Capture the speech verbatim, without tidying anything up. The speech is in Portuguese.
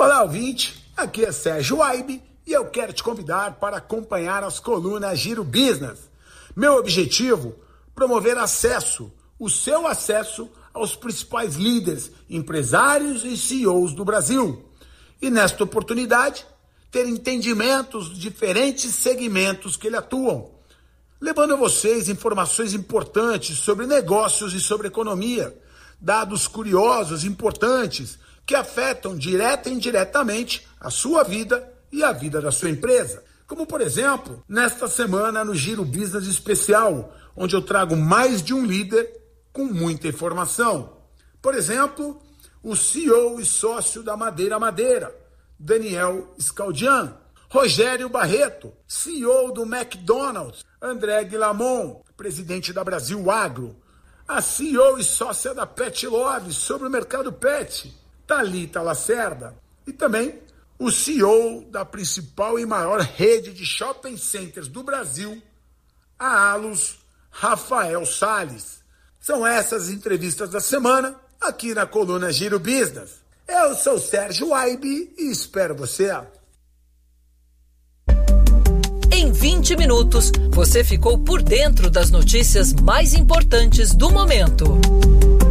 Olá, ouvinte, aqui é Sérgio Waibe e eu quero te convidar para acompanhar as colunas Giro Business. Meu objetivo, promover acesso, o seu acesso aos principais líderes, empresários e C E Os do Brasil. E nesta oportunidade, ter entendimentos dos diferentes segmentos que ele atuam, levando a vocês informações importantes sobre negócios e sobre economia, dados curiosos importantes que afetam direta e indiretamente a sua vida e a vida da sua empresa. Como, por exemplo, nesta semana no Giro Business Especial, onde eu trago mais de um líder com muita informação. Por exemplo, o C E O e sócio da Madeira Madeira, Daniel Scaldian, Rogério Barreto, C E O do McDonald's, André Guilamon, presidente da Brasil Agro, a C E O e sócia da Pet Love sobre o mercado pet, Thalita Lacerda, e também o C E O da principal e maior rede de shopping centers do Brasil, a Alus, Rafael Salles. São essas entrevistas da semana aqui na coluna Giro Business. Eu sou Sérgio Waibe e espero você. Em vinte minutos, você ficou por dentro das notícias mais importantes do momento.